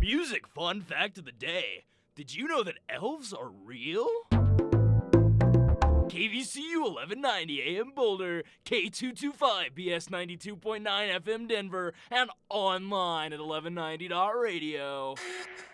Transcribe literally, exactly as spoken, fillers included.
Music fun fact of the day. Did you know that elves are real? K V C U eleven ninety A M Boulder, K two twenty-five B S ninety-two point nine F M Denver, and online at eleven ninety dot radio.